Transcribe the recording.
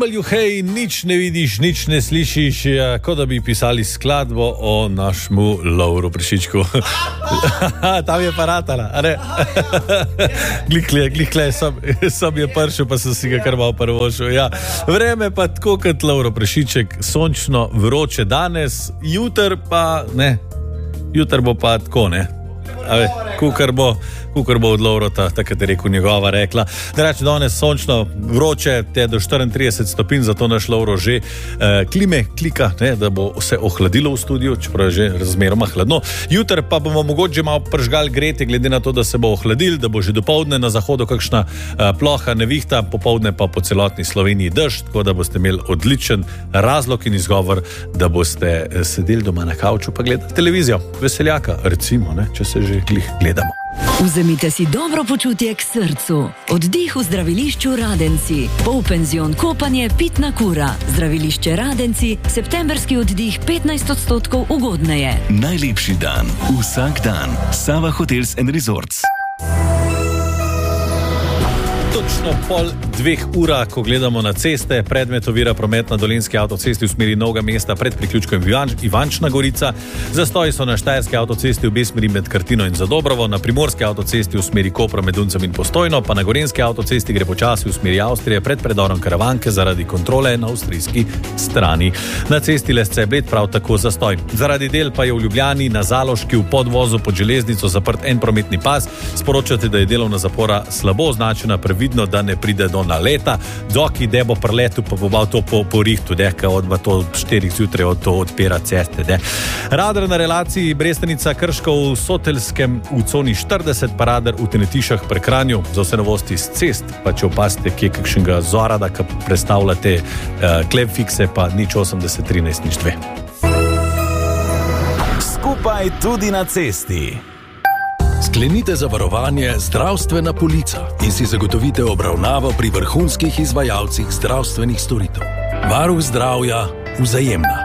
WHEJ, nič ne vidiš, nič ne slišiš, kot da bi pisali skladbo o našemu Lovru Prešičku. Tam je paratala, a ne? Glikle, sam je pršel, pa sem si ga kar malo prvošel. Ja. Vreme pa tako kot Lovro Prešiček, sončno, vroče danes, jutr pa ne. Jutr bo pa tako, ne? Kukar bo od Lovrota, takrat je rekel njegova rekla. Da reče, danes sončno, vroče, te do 34 stopinj, zato naš Lovro že klime klika, ne, da bo se ohladilo v studiu, čeprav je že razmeroma hladno. Jutr pa bomo mogoče malo pržgali greti, glede na to, da se bo ohladil, da bo že dopoldne na zahodu kakšna ploha nevihta, popoldne pa po celotni Sloveniji dež, tako da boste imeli odličen razlog in izgovor, da boste sedeli doma na kavču pa gledali televizijo. Veseljaka, recimo, ne, če se že glih gledamo. Vzemite si dobro počutje k srcu. Oddih v zdravilišču Radenci. Polpenzion kopanje, pitna kura. Zdravilišče Radenci, septemberski oddih 15% ugodneje. Najlepši dan, vsak dan. Sava Hotels & Resorts. Točno 1:30, ko gledamo na ceste, predmet ovira promet na Dolenjski avtocesti v smeri Novega mesta pred priključkom Ivančna Gorica. Zastoji so na Štajerski avtocesti v obe smeri med Krtino in Zadobrovo, na Primorski avtocesti v smeri Kopra med Duncem in Postojno, pa na Gorenjski avtocesti gre počasi v smeri Avstrije pred predorom Karavanke zaradi kontrole na avstrijski strani. Na cesti Lesce-Bled prav tako zastoj. Zaradi del pa je v Ljubljani na Zaloški v podvozu pod železnico zaprt en prometni pas. Sporočate, da je delovna zapora slabo označena, previdno, da ne pride do naleta. Doki debo preletu, pa bo to po rihtu, ka odba to 4 zjutraj od to odpira ceste. Radar na relaciji Brestanica Krško v Sotelskem v coni 40, pa radar v Tenetišah pri Kranju. Za vse novosti z cest, pa če opazite kje kakšnega zorada, ki predstavljate klebfikse, pa 080 13 02. Skupaj tudi na cesti. Sklenite zavarovanje Zdravstvena polica in si zagotovite obravnavo pri vrhunskih izvajalcih zdravstvenih storitev. Varuh zdravja, Vzajemna.